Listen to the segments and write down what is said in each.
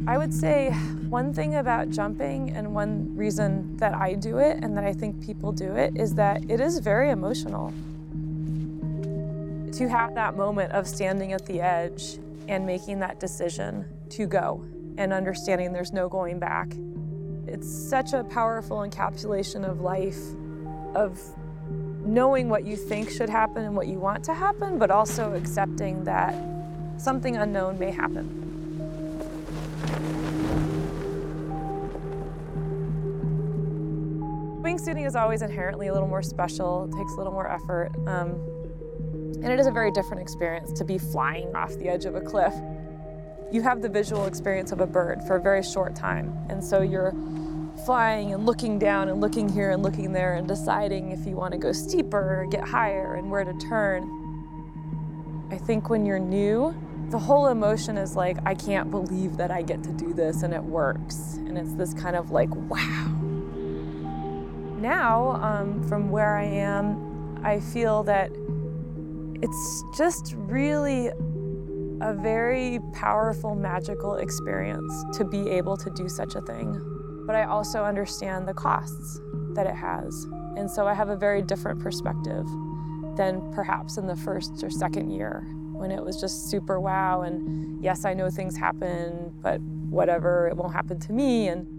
I would say one thing about jumping and one reason that I do it and that I think people do it is that it is very emotional. To have that moment of standing at the edge and making that decision to go and understanding there's no going back. It's such a powerful encapsulation of life, of knowing what you think should happen and what you want to happen, but also accepting that something unknown may happen. Wingsuiting is always inherently a little more special. It takes a little more effort. And it is a very different experience to be flying off the edge of a cliff. You have the visual experience of a bird for a very short time. And so you're flying and looking down and looking here and looking there and deciding if you want to go steeper or get higher and where to turn. I think when you're new, the whole emotion is like, I can't believe that I get to do this and it works. And it's this kind of like, wow. Now, from where I am, I feel that it's just really a very powerful, magical experience to be able to do such a thing. But I also understand the costs that it has. And so I have a very different perspective than perhaps in the first or second year when it was just super wow. And yes, I know things happen, but whatever, it won't happen to me. And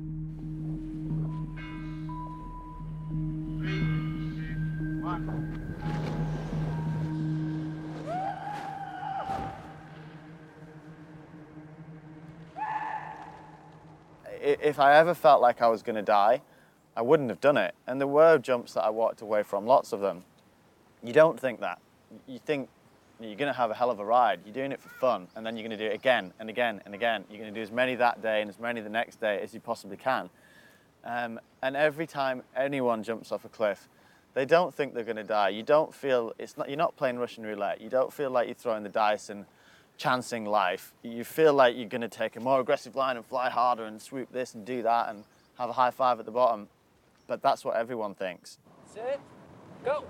if I ever felt like I was going to die, I wouldn't have done it. And there were jumps that I walked away from, lots of them. You don't think that. You think you're going to have a hell of a ride. You're doing it for fun, and then you're going to do it again and again and again. You're going to do as many that day and as many the next day as you possibly can. And every time anyone jumps off a cliff, they don't think they're going to die. You don't feel, you're not playing Russian roulette. You don't feel like you're throwing the dice and chancing life. You feel like you're going to take a more aggressive line and fly harder and swoop this and do that and have a high five at the bottom. But that's what everyone thinks. Sit, go.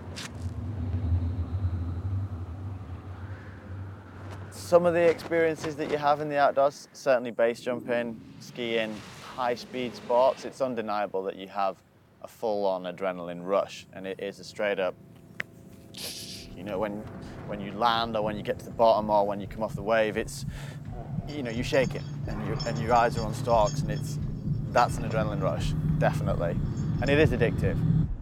Some of the experiences that you have in the outdoors, certainly base jumping, skiing, high-speed sports, it's undeniable that you have a full-on adrenaline rush, and it is a straight-up, you know, when you land or when you get to the bottom or when you come off the wave, it's, you know, you shake it and your eyes are on stalks, and that's an adrenaline rush, definitely. And it is addictive.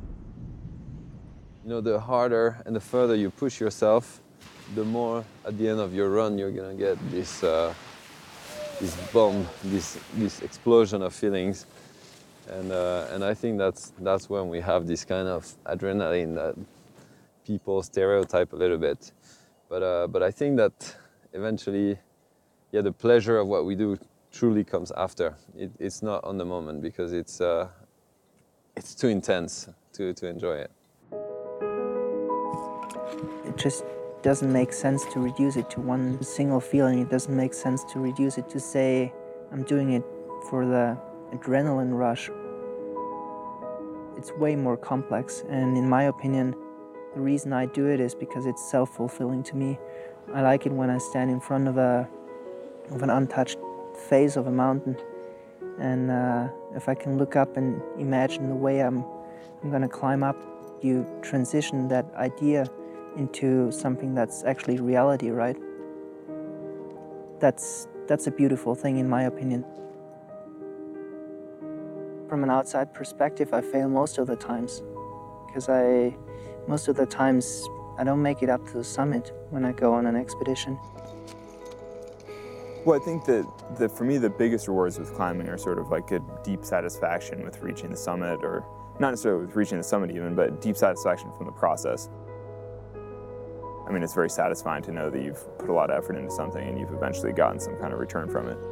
You know, the harder and the further you push yourself, the more at the end of your run you're gonna get this bomb, this explosion of feelings, and I think that's when we have this kind of adrenaline that people stereotype a little bit, but I think that eventually, yeah, the pleasure of what we do truly comes after. It's not on the moment because it's too intense to enjoy it. It just doesn't make sense to reduce it to one single feeling. It doesn't make sense to reduce it to say, I'm doing it for the adrenaline rush. It's way more complex, and in my opinion, the reason I do it is because it's self-fulfilling to me. I like it when I stand in front of an untouched face of a mountain, and if I can look up and imagine the way I'm gonna climb up, you transition that idea into something that's actually reality, right? That's a beautiful thing in my opinion. From an outside perspective, I fail most of the times because most of the times I don't make it up to the summit when I go on an expedition. Well, I think that for me, the biggest rewards with climbing are sort of like a deep satisfaction with reaching the summit, or not necessarily with reaching the summit even, but deep satisfaction from the process. I mean, it's very satisfying to know that you've put a lot of effort into something and you've eventually gotten some kind of return from it.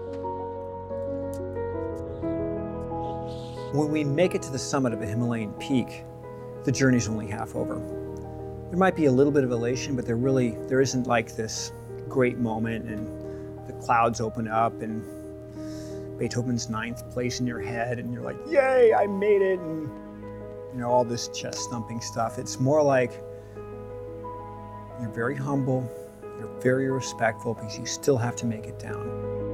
When we make it to the summit of a Himalayan peak, the journey's only half over. There might be a little bit of elation, but there isn't like this great moment and the clouds open up and Beethoven's Ninth plays in your head and you're like, yay, I made it, and you know, all this chest thumping stuff. It's more like you're very humble, you're very respectful because you still have to make it down.